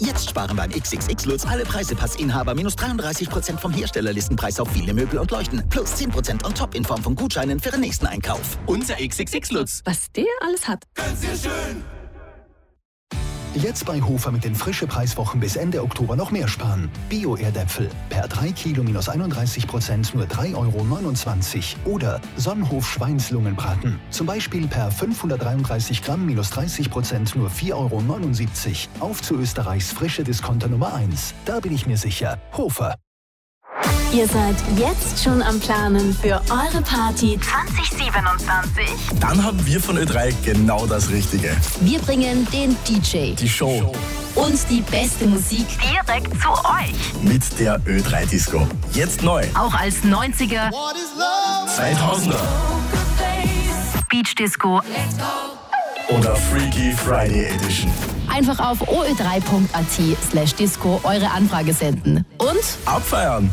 Jetzt sparen beim XXX Lutz alle Preisepassinhaber minus 33% vom Herstellerlistenpreis auf viele Möbel und Leuchten. Plus 10% on top in Form von Gutscheinen für den nächsten Einkauf. Unser XXX Lutz. Was der alles hat. Ganz sehr schön. Jetzt bei Hofer mit den frische Preiswochen bis Ende Oktober noch mehr sparen. Bio-Erdäpfel per 3 Kilo minus 31% nur 3,29 €. Oder Sonnenhof Schweinslungenbraten. Zum Beispiel per 533 Gramm minus 30% nur 4,79 €. Auf zu Österreichs frische Discounter Nummer 1. Da bin ich mir sicher. Hofer. Ihr seid jetzt schon am Planen für eure Party 2027? Dann haben wir von Ö3 genau das Richtige. Wir bringen den DJ, Die Show und die beste Musik direkt zu euch. mit der Ö3 Disco. Jetzt neu. Auch als 90er 2000er Beach Disco. oder Freaky Friday Edition. Einfach auf oe3.at/disco eure Anfrage senden. Und Abfeiern.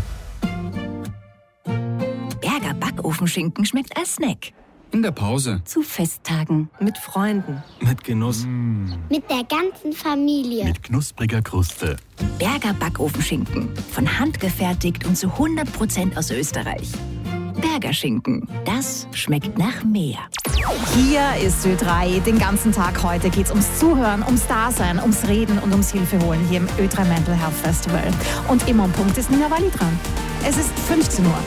Berger Backofenschinken schmeckt als Snack. In der Pause. Zu Festtagen. Mit Freunden. Mit Genuss. Mit der ganzen Familie. Mit knuspriger Kruste. Berger Backofenschinken. Von Hand gefertigt und zu 100% aus Österreich. Berger Schinken. Das schmeckt nach mehr. Hier ist Ö3. Den ganzen Tag heute geht's ums Zuhören, ums Dasein, ums Reden und ums Hilfeholen hier im Ö3 Mental Health Festival. Und immer am Punkt ist Nina Walli dran. Es ist 15 Uhr.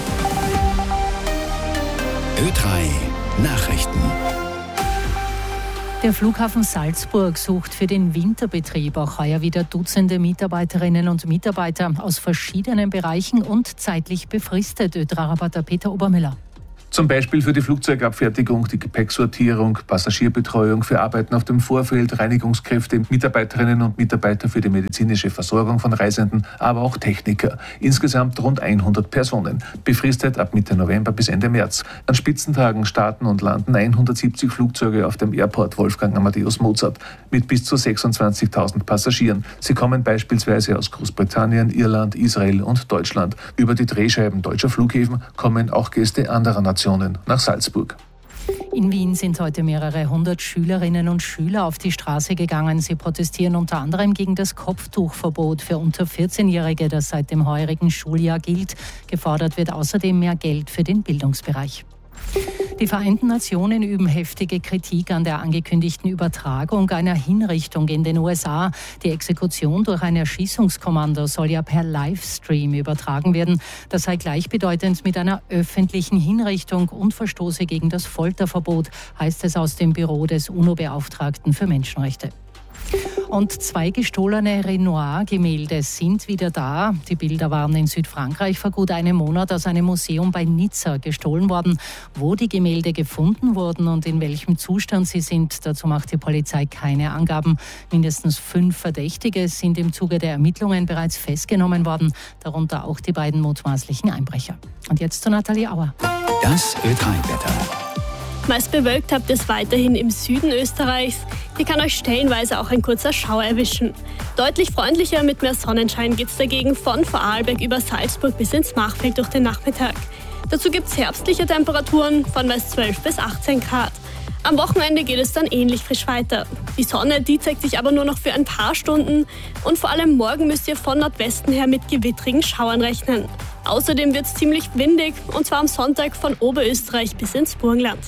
Ö3 Nachrichten. Der Flughafen Salzburg sucht für den Winterbetrieb auch heuer wieder Dutzende Mitarbeiterinnen und Mitarbeiter aus verschiedenen Bereichen und zeitlich befristet. Ö3-Reporter Peter Obermüller. Zum Beispiel für die Flugzeugabfertigung, die Gepäcksortierung, Passagierbetreuung, für Arbeiten auf dem Vorfeld, Reinigungskräfte, Mitarbeiterinnen und Mitarbeiter für die medizinische Versorgung von Reisenden, aber auch Techniker. Insgesamt rund 100 Personen, befristet ab Mitte November bis Ende März. An Spitzentagen starten und landen 170 Flugzeuge auf dem Airport Wolfgang Amadeus Mozart mit bis zu 26.000 Passagieren. Sie kommen beispielsweise aus Großbritannien, Irland, Israel und Deutschland. Über die Drehscheiben deutscher Flughäfen kommen auch Gäste anderer Nationen nach Salzburg. In Wien sind heute mehrere hundert Schülerinnen und Schüler auf die Straße gegangen. Sie protestieren unter anderem gegen das Kopftuchverbot für unter 14-Jährige, das seit dem heurigen Schuljahr gilt. Gefordert wird außerdem mehr Geld für den Bildungsbereich. Die Vereinten Nationen üben heftige Kritik an der angekündigten Übertragung einer Hinrichtung in den USA. Die Exekution durch ein Erschießungskommando soll ja per Livestream übertragen werden. Das sei gleichbedeutend mit einer öffentlichen Hinrichtung und verstoße gegen das Folterverbot, heißt es aus dem Büro des UNO-Beauftragten für Menschenrechte. Und 2 gestohlene Renoir-Gemälde sind wieder da. Die Bilder waren in Südfrankreich vor gut einem Monat aus einem Museum bei Nizza gestohlen worden. Wo die Gemälde gefunden wurden und in welchem Zustand sie sind, dazu macht die Polizei keine Angaben. Mindestens 5 Verdächtige sind im Zuge der Ermittlungen bereits festgenommen worden, darunter auch die beiden mutmaßlichen Einbrecher. Und jetzt zu Nathalie Auer. Das Ö3-Wetter. Meist bewölkt habt ihr es weiterhin im Süden Österreichs. Hier kann euch stellenweise auch ein kurzer Schauer erwischen. Deutlich freundlicher mit mehr Sonnenschein geht's dagegen von Vorarlberg über Salzburg bis ins Machfeld durch den Nachmittag. Dazu gibt's herbstliche Temperaturen von meist 12 bis 18 Grad. Am Wochenende geht es dann ähnlich frisch weiter. Die Sonne, die zeigt sich aber nur noch für ein paar Stunden und vor allem morgen müsst ihr von Nordwesten her mit gewittrigen Schauern rechnen. Außerdem wird es ziemlich windig und zwar am Sonntag von Oberösterreich bis ins Burgenland.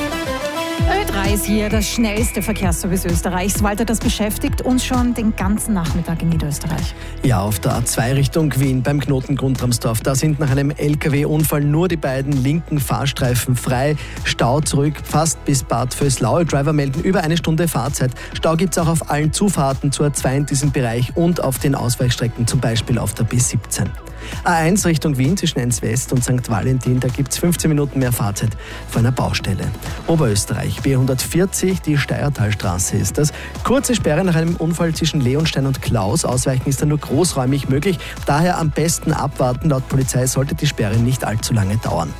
Ö3 ist hier das schnellste Verkehrsservice Österreichs. Walter, das beschäftigt uns schon den ganzen Nachmittag in Niederösterreich. Ja, auf der A2 Richtung Wien beim Knoten Grundramsdorf. Da sind nach einem LKW-Unfall nur die beiden linken Fahrstreifen frei. Stau zurück fast bis Bad Vöslau. Driver melden über eine Stunde Fahrzeit. Stau gibt es auch auf allen Zufahrten zur A2 in diesem Bereich und auf den Ausweichstrecken, zum Beispiel auf der B17. A1 Richtung Wien zwischen Enns West und St. Valentin, da gibt es 15 Minuten mehr Fahrzeit vor einer Baustelle. Oberösterreich, B140, die Steiertalstraße ist das. Kurze Sperre nach einem Unfall zwischen Leonstein und Klaus. Ausweichen ist da nur großräumig möglich. Daher am besten abwarten. Laut Polizei sollte die Sperre nicht allzu lange dauern.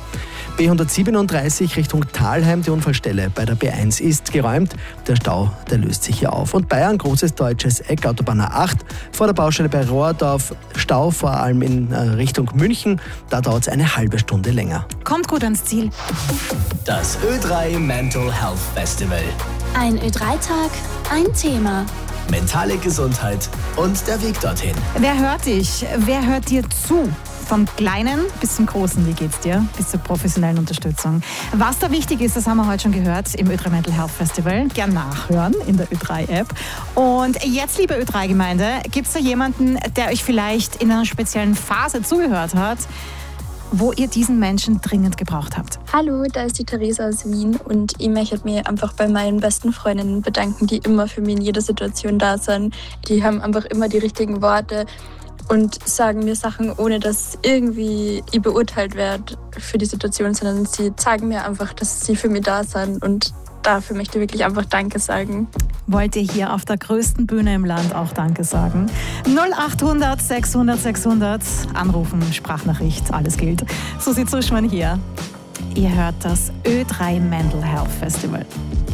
B137 Richtung Thalheim, die Unfallstelle bei der B1 ist geräumt. Der Stau, der löst sich hier auf. Und Bayern, großes deutsches Eck, Autobahn A8, vor der Baustelle bei Rohrdorf, Stau vor allem in Richtung München. Da dauert es eine halbe Stunde länger. Kommt gut ans Ziel. Das Ö3 Mental Health Festival. Ein Ö3-Tag, ein Thema. mentale Gesundheit und der Weg dorthin. Wer hört dich? Wer hört dir zu? Vom Kleinen bis zum Großen, wie geht's dir? Bis zur professionellen Unterstützung. Was da wichtig ist, das haben wir heute schon gehört im Ö3 Mental Health Festival. Gern nachhören in der Ö3-App. Und jetzt, liebe Ö3-Gemeinde, gibt es da jemanden, der euch vielleicht in einer speziellen Phase zugehört hat, wo ihr diesen Menschen dringend gebraucht habt? Hallo, da ist die Theresa aus Wien und ich möchte mich einfach bei meinen besten Freundinnen bedanken, die immer für mich in jeder Situation da sind. Die haben einfach immer die richtigen Worte und sagen mir Sachen, ohne dass irgendwie ich beurteilt werde für die Situation, sondern sie zeigen mir einfach, dass sie für mich da sind und dafür möchte ich wirklich einfach Danke sagen. Wollt ihr hier auf der größten Bühne im Land auch Danke sagen? 0800 600 600 anrufen, Sprachnachricht, alles gilt. Susi Zuschmann hier. Ihr hört das Ö3 Mental Health Festival.